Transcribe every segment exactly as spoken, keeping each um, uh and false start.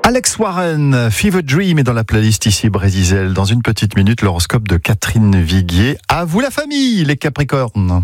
Alex Warren, Fever Dream est dans la playlist ici, Brésil. Dans une petite minute, l'horoscope de Catherine Viguier. À vous la famille, les Capricornes.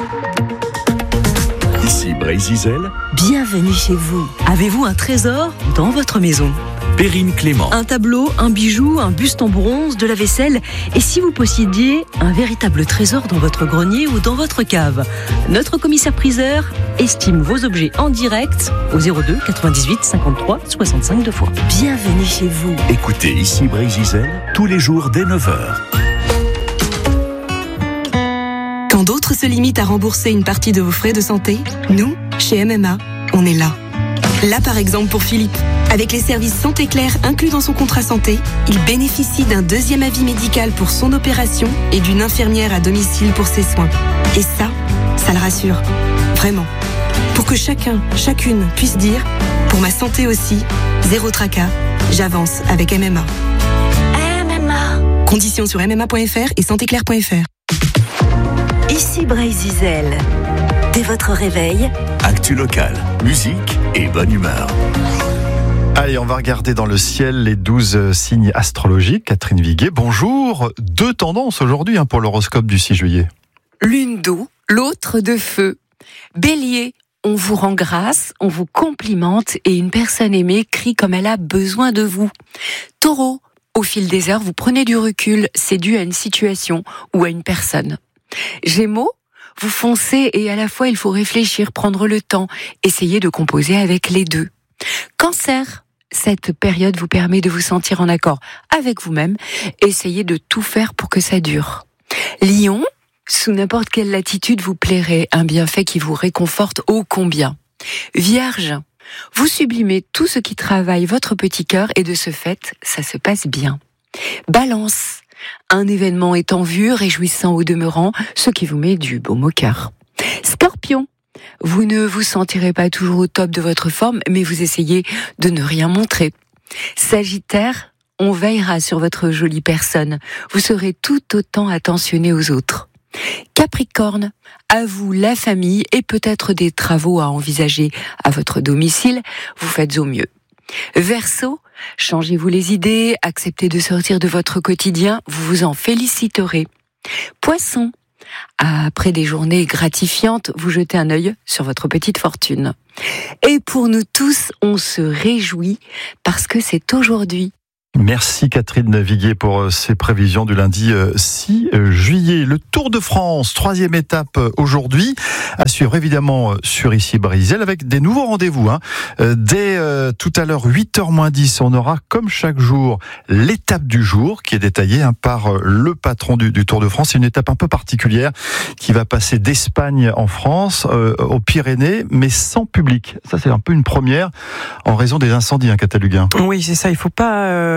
Ici Brésil. Bienvenue chez vous. Avez-vous un trésor dans votre maison ? Perrine Clément. Un tableau, un bijou, un buste en bronze, de la vaisselle. Et si vous possédiez un véritable trésor dans votre grenier ou dans votre cave ? Notre commissaire-priseur estime vos objets en direct au zéro deux quatre-vingt-dix-huit cinquante-trois soixante-cinq deux fois. Bienvenue chez vous. Écoutez Ici Brésil tous les jours dès neuf heures. Quand d'autres se limitent à rembourser une partie de vos frais de santé, nous, chez M M A, on est là. Là par exemple pour Philippe. Avec les services Santé Claire inclus dans son contrat santé, il bénéficie d'un deuxième avis médical pour son opération et d'une infirmière à domicile pour ses soins. Et ça, ça le rassure. Vraiment. Pour que chacun, chacune puisse dire « Pour ma santé aussi, zéro tracas, j'avance avec M M A ». M M A. Conditions sur m m a point f r et santé claire point f r. Ici Brésil. Dès votre réveil, Actu locale, musique et bonne humeur. Allez, on va regarder dans le ciel les douze signes astrologiques. Catherine Viguier, bonjour. Deux tendances aujourd'hui hein, pour l'horoscope du six juillet. L'une d'eau, l'autre de feu. Bélier, on vous rend grâce, on vous complimente et une personne aimée crie comme elle a besoin de vous. Taureau, au fil des heures, vous prenez du recul, c'est dû à une situation ou à une personne. Gémeaux, vous foncez et à la fois il faut réfléchir, prendre le temps, essayer de composer avec les deux. Cancer, cette période vous permet de vous sentir en accord avec vous-même, essayez de tout faire pour que ça dure. Lion, sous n'importe quelle latitude vous plairait, un bienfait qui vous réconforte ô combien. Vierge, vous sublimez tout ce qui travaille votre petit cœur et de ce fait, ça se passe bien. Balance, un événement est en vue, réjouissant au demeurant, ce qui vous met du baume au cœur. Scorpion, vous ne vous sentirez pas toujours au top de votre forme, mais vous essayez de ne rien montrer. Sagittaire, on veillera sur votre jolie personne. Vous serez tout autant attentionné aux autres. Capricorne, à vous la famille et peut-être des travaux à envisager à votre domicile, vous faites au mieux. Verseau, changez-vous les idées, acceptez de sortir de votre quotidien, vous vous en féliciterez. Poisson, après des journées gratifiantes, vous jetez un œil sur votre petite fortune. Et pour nous tous, on se réjouit parce que c'est aujourd'hui. Merci Catherine Viguier pour ces prévisions du lundi six juillet. Le Tour de France, troisième étape aujourd'hui, à suivre évidemment sur Ici Brésil avec des nouveaux rendez-vous. Hein. Dès euh, tout à l'heure, huit heures moins dix, on aura comme chaque jour l'étape du jour qui est détaillée hein, par le patron du, du Tour de France. C'est une étape un peu particulière qui va passer d'Espagne en France, euh, aux Pyrénées, mais sans public. Ça c'est un peu une première en raison des incendies, hein, Cataluguin. Oui, c'est ça, il ne faut pas... Euh...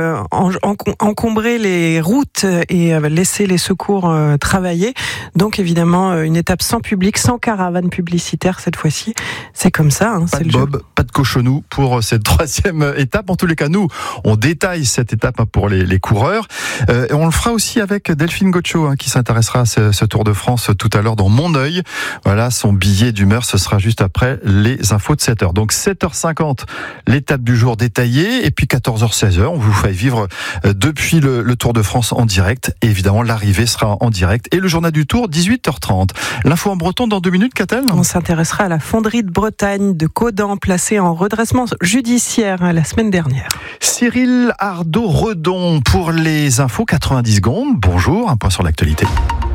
encombrer les routes et laisser les secours travailler. Donc évidemment, une étape sans public, sans caravane publicitaire cette fois-ci. C'est comme ça. Hein, pas c'est de le bob, jeu. Pas de cochonou pour cette troisième étape. En tous les cas, nous, on détaille cette étape pour les, les coureurs. Euh, et on le fera aussi avec Delphine Gaucho, hein, qui s'intéressera à ce, ce Tour de France tout à l'heure dans Mon Œil. Voilà, son billet d'humeur, ce sera juste après les infos de sept heures. Donc sept heures cinquante, l'étape du jour détaillée. Et puis quatorze heures seize heures, on vous fait vivre depuis le, le Tour de France en direct. Et évidemment, l'arrivée sera en direct. Et le journal du Tour, dix-huit heures trente. L'info en breton dans deux minutes, Catel. On s'intéressera à la fonderie de Bretagne de Caudan, placée en redressement judiciaire hein, la semaine dernière. Cyril Ardo-Redon pour les infos, quatre-vingt-dix secondes. Bonjour, un point sur l'actualité.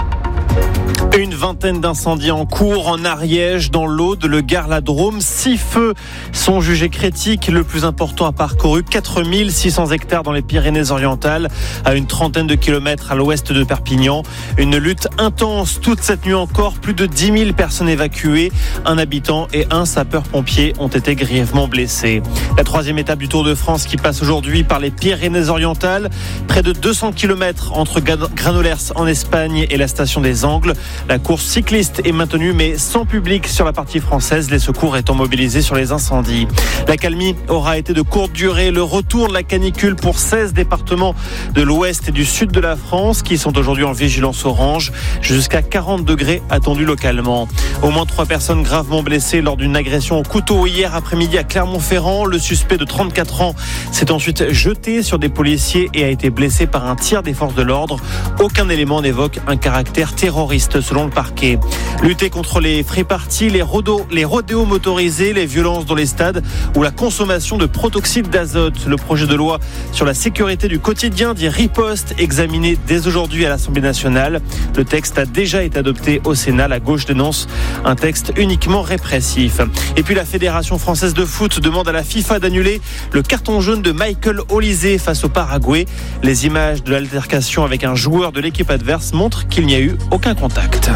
Une vingtaine d'incendies en cours en Ariège, dans l'Aude, le Gard, la Drôme. Six feux sont jugés critiques. Le plus important a parcouru quatre mille six cents hectares dans les Pyrénées-Orientales, à une trentaine de kilomètres à l'ouest de Perpignan. Une lutte intense toute cette nuit encore. Plus de dix mille personnes évacuées. Un habitant et un sapeur-pompier ont été grièvement blessés. La troisième étape du Tour de France qui passe aujourd'hui par les Pyrénées-Orientales. Près de deux cents kilomètres entre Granollers en Espagne et la station des Angles. La course cycliste est maintenue mais sans public sur la partie française, les secours étant mobilisés sur les incendies. L'accalmie aura été de courte durée. Le retour de la canicule pour seize départements de l'ouest et du sud de la France qui sont aujourd'hui en vigilance orange. Jusqu'à quarante degrés attendus localement. Au moins trois personnes gravement blessées lors d'une agression au couteau hier après-midi à Clermont-Ferrand. Le suspect de trente-quatre ans s'est ensuite jeté sur des policiers et a été blessé par un tir des forces de l'ordre. Aucun élément n'évoque un caractère terroriste selon le parquet. Lutter contre les free-parties, les, rodo, les rodéos motorisés, les violences dans les stades ou la consommation de protoxyde d'azote. Le projet de loi sur la sécurité du quotidien dit riposte, examiné dès aujourd'hui à l'Assemblée nationale. Le texte a déjà été adopté au Sénat. La gauche dénonce un texte uniquement répressif. Et puis la Fédération française de foot demande à la FIFA d'annuler le carton jaune de Michael Olise face au Paraguay. Les images de l'altercation avec un joueur de l'équipe adverse montrent qu'il n'y a eu aucun contact.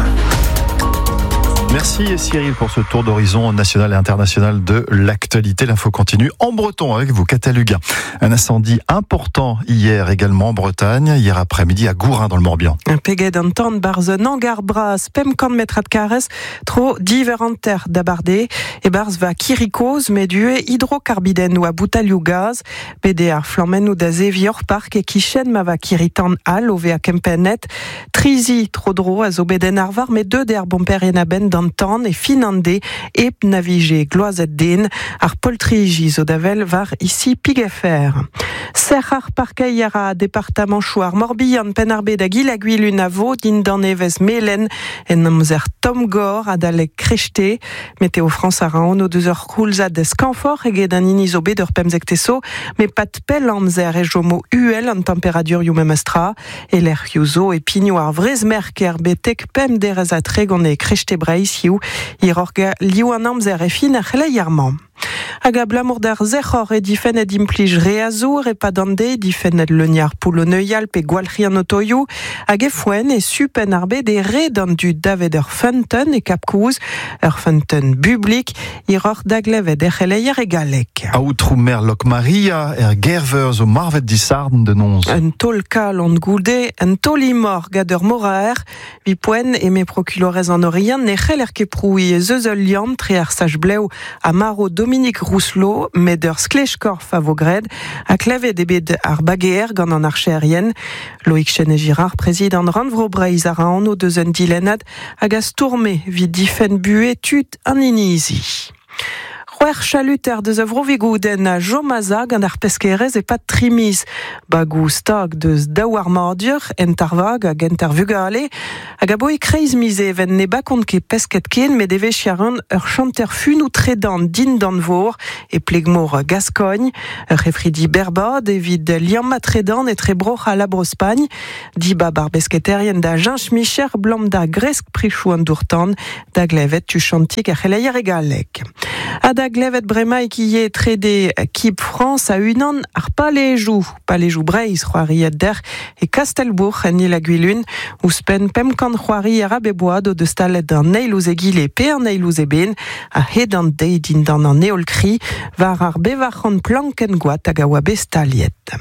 Merci Cyril pour ce tour d'horizon national et international de l'actualité. L'info continue en breton avec vous, Cataluga. Un incendie important hier également en Bretagne, hier après-midi à Gourin dans le Morbihan. Un péguet d'un temps de barzen en garbras, pemkan metra de cares, trop différentes terres d'abardé, et bars va kirikos, mais dué hydrocarbiden ou à boutaliou gaz, B D R flammen ou d'azevior park et kichen ma va kiritan al, au à kempenet, trizi trop dro à zobeden arvar, mais deux der bomperienaben dans Tan et Finandé et navigé Gloiseddin ar poltrigi zodavel var ici Pigefer. Serrar parkaiara département chouar Morbihan penarbe da gilagui lunavo din dan evez melen en amzer Tom Gore adale krechté météo France a raon o deux heures coulza des scanfor et dan inisobe d'ur pemzekteso mais pat pel amzer et jomo uel en température yu memestra et l'air yuzo et pigno ar vrezmerker betek pem dereza tregon e krechté breis yu irorga liu an amzer e fin ar leiarman. Hag a blamour d'ar zechor e difen ed implij reazour e padande difen ed leuniar pouloneuial pe gwalc'hi an otoioù hag e foen e supen arbe de re dan du davet ur funten e kapkouz ur funten publik iror daglevet e c'heleier e galek. Aoutrou mer lok Maria er gerver zo marvet disarn de nonz. Un tol kal an goude, un tol imor gad ur moraer, vi poen e me proculorez an orian ne c'heller ke proui e zeuzel liant tre ar saj bleu a maro Dominique Rousselot, med ur sklechkorf a vogred, a klevet ebet ar bageer gant an arche aérien. Loïc Chenet-Girard, président Ranvro Breiz a raon o deus un dilenad hag a stourme vid difen buet tut an inizi. C'hwer chalut er deus a vrovigouden a jomaza gant ar peskerez e pat trimiz. Bagou stag deus daou ar mordur, ent ar vag hag ent ar vugale, hag a boi kreiz mize ven ne bakont ket pesket ken met e vechiaran ur chanter fun ou tredan din dan vor e plegmor Gascogne, ur refridi berbad evit liam ma tredan et tre broch a labrospagne, di bab ar besketerien da jinch micher blam da gresk prichou an dourtan, da glevet tu chantik a c'heleier e galek. A da glevet brema e kie trede Kip France a unan ar palejou, palejou Breiz c'hoariet der e Kastelbourg en il a gwilun ouspen pemkan c'hoari ar abeboad o de stalet an neilouz e gile pe an neilouz e ben a hedant dei din dan an neolkri var ar bevachan planken goat hag a oa be staliet.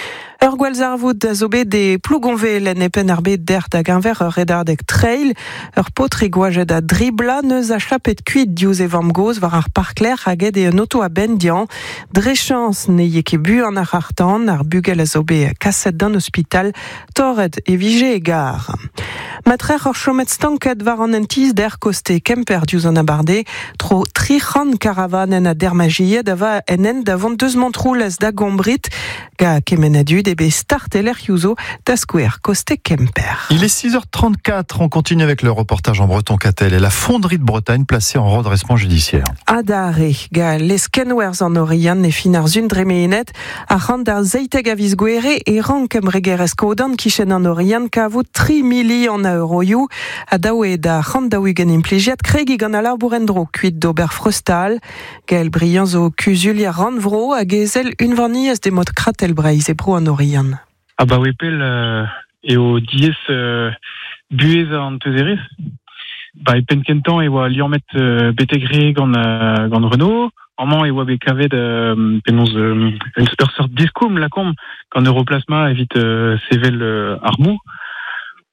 Ur gwalzarvoud da zo bet de plougonvel en epen ar bet dert hag anver ur redardek trail, ur potri gwajet a dribla neus a chapet kuit diouz e vam goz war ar parkler hag ed e un auto a bendian, drechans ne ye ket bu an ar artan, ar bugel a zo bet kaset d'an hospital, torret e vije e gar. Matrer ur chomet stanket var an entiz der koste kemper diouz an abarde, tro trichan karavanen a dermagiet ava en en davant deus montroulez da gombrit, ga kemenadu de be start l'er yuzo taskouer koste kemper. Il est six heures trente-quatre, on continue avec le reportage en breton Catel et la fonderie de Bretagne placée en redressement judiciaire. Adare, ga les kenwers en orian ne finar zun dremeenet, a rand ar zeiteg a viz gwere e ran kem regerez kodan kichen en orian ka vo tri milion a euroioù, a daoe da rand daouigen impligiat kregi gant a labourendro kuit d'ober frostal, ga el brian zo kuzul a ranvro a gezel un vanniez de mod kratel Breiz e bro en orian. Ah bah wepel euh, e o diez euh, buez an teuzerez. Bah e penkentan e oa liamet euh, betegre gant, euh, gant Renault, amman e oa be kavet euh, penonz euh, ur sort diskoum lakom gant Europlasma evit euh, sevel euh, ar mou.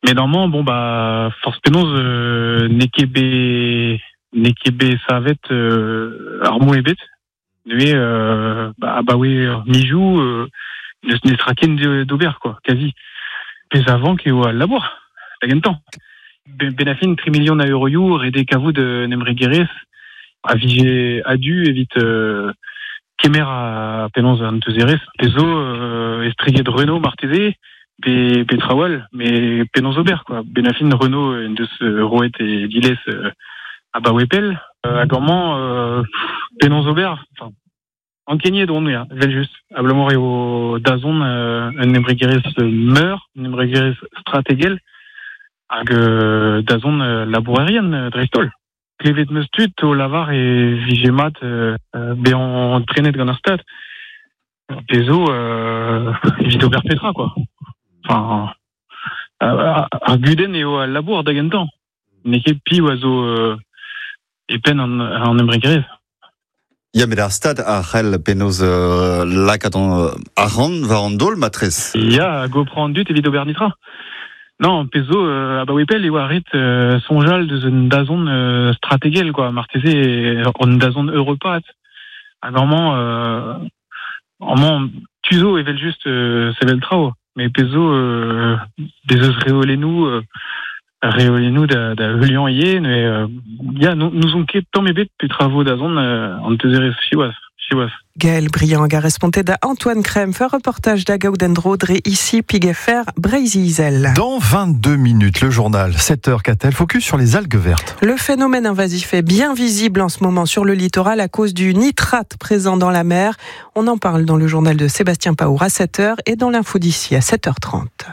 Mais normalement, bon, bah, Force Pénose, euh, Nekebe, Nekebe Savet, euh, Armou et Bête, lui, euh, bah, bah, oui, Mijou, euh, ne sera qu'une d'Aubert, quoi, quasi. Mais avant qu'il y ait à la boire, t'as gagné le temps. Benafine, trois millions d'euros, Redé Cavou de Nemre Guérès, à Vigé, Adu, évite, euh, Kemer à Pénose, Antezérès, Pézo, euh, Estriguet de Renault, Martézé, P. Pétrawal, mais Pénose Aubert, quoi. Benafine, Renault, une de ce Roët et Diles, euh, à Bawepel, euh, à Gormand, euh, Pénose Aubert, enfin, en Kenya, donc, il y a, juste, à Blamore et au Dazon, euh, un Nemre Guérès meurt, un Nemre Guérès stratégel, à euh, Dazon, euh, labourérienne, Drestol. Clévet de Mestut, au Lavar et Vigémat, euh, euh, ben, on traînait de Ganastad. Pézo, euh, vite Aubert Petra, quoi. Enfin, à, à Guden et au Labour d'Agentan. Une équipe pi oiseau, euh, et peine en, en Embrégris. Ja, mit der Stad a hel penaos euh, lakaton euh, aran varandol matres. Ja, go prendre du évite Aubert Nitra. Non, Pézo, euh, à Bawepel, et Warit, euh, sonjal de une dazon euh, stratégel, quoi. Martézé, une dazon europat. À Normand, euh, en mon, Tuzo, et juste, euh, c'est Veltrao. Mais Pézo, euh, des os réolez-nous, euh, réolez-nous de, de Lyon Yen, et, euh, ya, nous, nous ont quitté tant mes bêtes, puis travaux d'azon, euh, en Tezérès, Chiwas. Gaël Briand, correspondant d'Antoine Krem, fait un reportage d'Agaudendro, Dre ici, Piguefer, Breizizel. Dans vingt-deux minutes, le journal sept heures Catel, focus sur les algues vertes. Le phénomène invasif est bien visible en ce moment sur le littoral à cause du nitrate présent dans la mer. On en parle dans le journal de Sébastien Paour à sept heures et dans l'info d'ici à sept heures trente.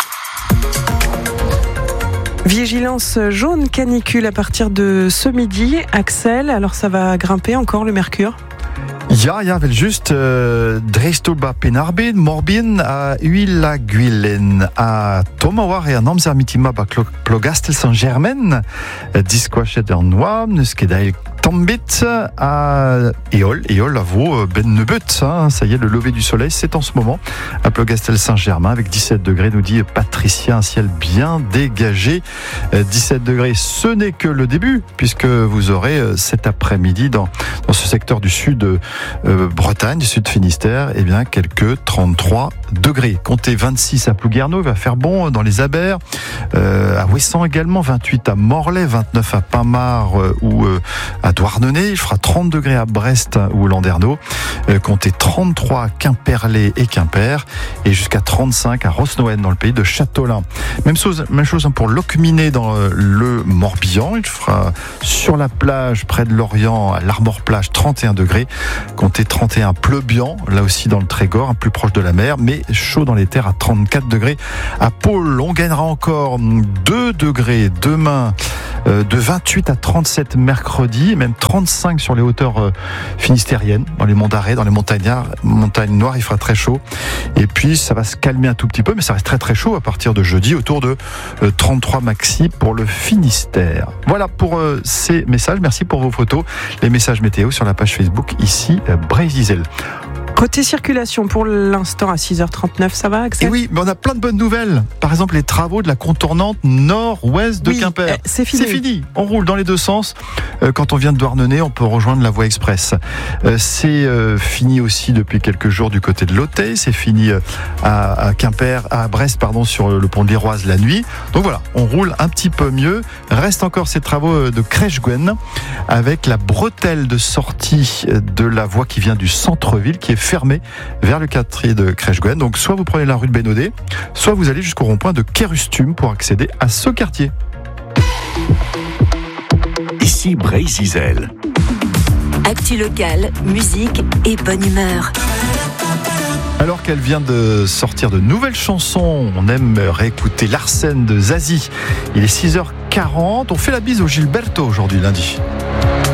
Vigilance jaune canicule à partir de ce midi. Axel, alors ça va grimper encore le mercure ? Ja, ja, wel just uh, Drestoba Penarbin, Morbin a Huila Guilen a Tomawar et a Namzer Mitima ba Plogastel Saint-Germain, Disquachet en Noam, Nuskedail Tambit à Éole, Éole à vous, Ben Nebut, hein, ça y est, le lever du soleil, c'est en ce moment à Plogastel Saint-Germain avec dix-sept degrés, nous dit Patricia, un ciel bien dégagé. dix-sept degrés, ce n'est que le début, puisque vous aurez cet après-midi dans, dans ce secteur du sud euh, Bretagne, du sud Finistère, eh bien quelques trente-trois degrés. Comptez vingt-six à Plouguerneau, il va faire bon dans les Abers, euh, à Ouessant également, vingt-huit à Morlaix, vingt-neuf à Pinmar euh, ou euh, à Douarnenez, il fera trente degrés à Brest ou Landerneau, euh, comptez trente-trois à Quimperlé et Quimper, et jusqu'à trente-cinq à Rosnoën dans le pays de Châteaulin. Même chose, même chose pour Locminé dans le Morbihan, il fera sur la plage près de Lorient, à l'Armor-Plage, trente et un degrés, comptez trente et un à Pleubian, là aussi dans le Trégor, un plus proche de la mer, mais chaud dans les terres à trente-quatre degrés. À Pôle, on gagnera encore deux degrés demain, euh, de vingt-huit à trente-sept mercredi, même trente-cinq sur les hauteurs euh, finistériennes, dans les monts d'Arrée, dans les montagnes, montagnes noires, il fera très chaud. Et puis ça va se calmer un tout petit peu, mais ça reste très très chaud à partir de jeudi, autour de euh, trente-trois maxi pour le Finistère. Voilà pour euh, ces messages, merci pour vos photos, les messages météo sur la page Facebook ici, euh, Breizizel. Côté circulation, pour l'instant, à six heures trente-neuf, ça va, Axel ? Et oui, mais on a plein de bonnes nouvelles. Par exemple, les travaux de la contournante nord-ouest de oui, Quimper. Euh, c'est fini. C'est fini. On roule dans les deux sens. Euh, quand on vient de Douarnenez, on peut rejoindre la voie express. Euh, c'est euh, fini aussi depuis quelques jours du côté de l'Auteuil. C'est fini euh, à, à Quimper, à Brest, pardon, sur le pont de l'Iroise la nuit. Donc voilà, on roule un petit peu mieux. Reste encore ces travaux de Crèche-Gwen avec la bretelle de sortie de la voie qui vient du centre-ville, qui est fermé vers le quartier de Crèche-Gwen. Donc soit vous prenez la rue de Bénodet, soit vous allez jusqu'au rond-point de Kerustum pour accéder à ce quartier. Ici Breizizel. Actu locale, musique et bonne humeur. Alors qu'elle vient de sortir de nouvelles chansons, on aime réécouter Larsen de Zazie. Il est six heures quarante, on fait la bise au Gilberto aujourd'hui, lundi.